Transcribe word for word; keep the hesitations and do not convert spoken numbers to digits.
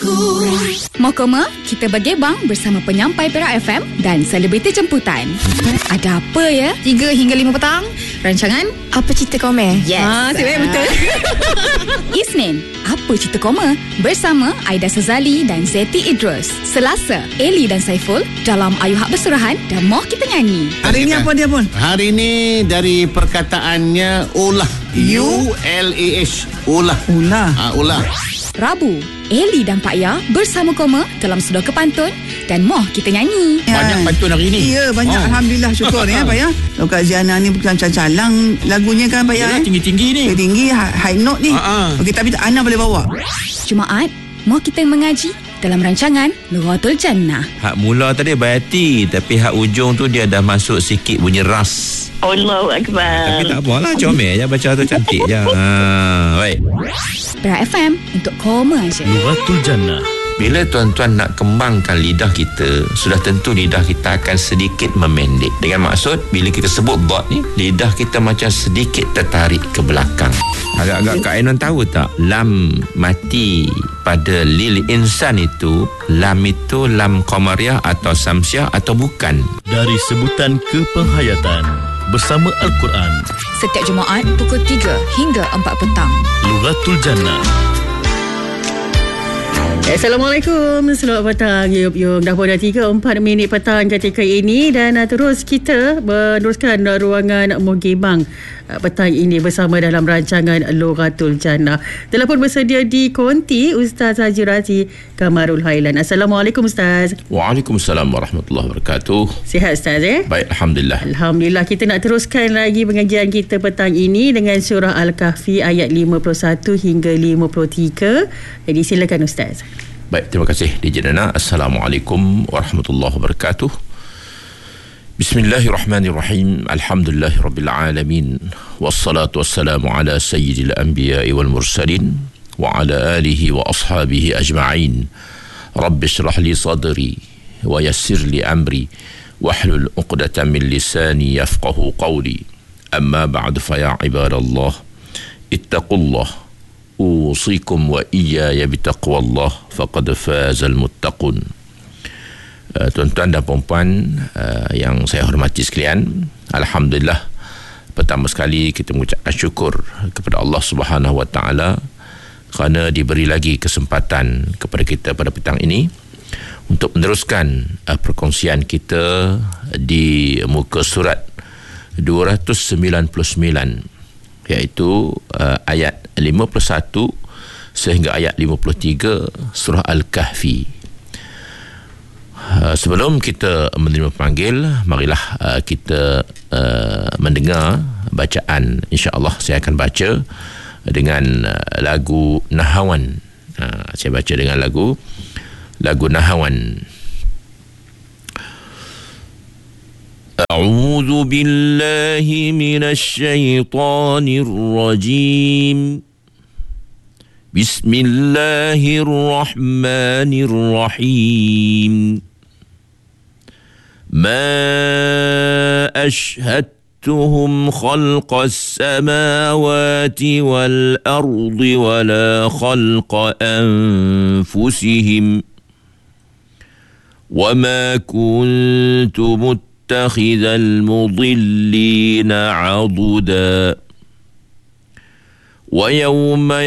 Cool. Mau koma? Kita bergebang bersama penyampai Perak F M dan selebriti jemputan. Ada apa ya? tiga hingga lima petang. Rancangan Apa Cerita Koma? Yes. Ah, ah, betul. Isnin, Apa Cerita Koma? Bersama Aida Sazali dan Zeti Idrus. Selasa, Eli dan Saiful dalam Ayu Hak Bersurahan dan Moh Kita Nyanyi. Hari ni apa dia pun? Hari ni dari perkataannya ulah. U L A H. Ulah. Ulah. Ah, ulah. Rabu, Eli dan Pak Ya bersama Koma dalam Sudah Kepantun dan Moh Kita Nyanyi. Banyak pantun hari ni. Ya, banyak. Oh. Alhamdulillah, syukur ya Pak ya. Kalau Kak Ziana ni calang-calang lagunya kan Pak ya. Yalah, eh? tinggi-tinggi ni. Tinggi, high note ni. Ha-ha. Okey, tapi Ana boleh bawa. Jumaat, Moh Kita Mengaji dalam rancangan Lughatul Jannah. Hak mula tadi berhati, tapi hak ujung tu dia dah masuk sikit bunyi ras. Allahu Akbar. Tapi tak apalah, comel je baca tu, cantik je. Ha, baik. Perak F M untuk Koma je. Lughatul Jannah. Bila tuan-tuan nak kembangkan lidah kita, sudah tentu lidah kita akan sedikit memendek. Dengan maksud, bila kita sebut dot ni, lidah kita macam sedikit tertarik ke belakang. Agak-agak Kak Ainon tahu tak, lam mati pada lil insan itu, lam itu lam qamariyah atau samsiah atau bukan? Dari sebutan kepenghayatan bersama Al-Quran. Setiap Jumaat pukul tiga hingga empat petang. Lughatul Jannah. Assalamualaikum, selamat petang. Yup, yup. Dah pun dah tiga empat minit petang ketika ini dan uh, terus kita meneruskan uh, ruangan Mogebang uh, petang ini bersama dalam rancangan Lughatul Jannah. Telah pun bersedia di konti Ustaz Haji Razi Kamarul Hailan. Assalamualaikum Ustaz. Waalaikumsalam warahmatullahi wabarakatuh. Sihat Ustaz eh? Baik, Alhamdulillah. Alhamdulillah, kita nak teruskan lagi pengajian kita petang ini dengan surah Al-Kahfi ayat lima puluh satu hingga lima puluh tiga. Jadi silakan Ustaz. Baik, terima kasih D J Nana. Assalamualaikum warahmatullahi wabarakatuh. Bismillahirrahmanirrahim. Alhamdulillahirabbil alamin. Wassalatu wassalamu ala sayyidil anbiya'i wal mursalin wa ala alihi wa ashabihi ajma'in. Rabbi shrah li sadri wa yassir li amri wahlul 'uqdatam min lisani yafqahu qawli. Amma ba'du, fa ya ibadallah ittaqullah usikum wa iyaya bitaqwallah faqad fazal muttaqun. Uh, tuan-tuan dan puan-puan uh, yang saya hormati sekalian, alhamdulillah, pertama sekali kita mengucapkan syukur kepada Allah Subhanahu wa taala kerana diberi lagi kesempatan kepada kita pada petang ini untuk meneruskan uh, perkongsian kita di muka surat dua ratus sembilan puluh sembilan, iaitu uh, ayat lima puluh satu sehingga ayat lima puluh tiga surah Al-Kahfi. Uh, sebelum kita menerima panggil, marilah uh, kita uh, mendengar bacaan. InsyaAllah saya akan baca dengan uh, lagu Nahawan. Uh, saya baca dengan lagu lagu Nahawan. أعوذ بالله من الشيطان الرجيم بسم الله الرحمن الرحيم ما أشهدتهم خلق السماوات والأرض ولا خلق أنفسهم وما كنت متقين اتخذ المضلين عضدا ويوم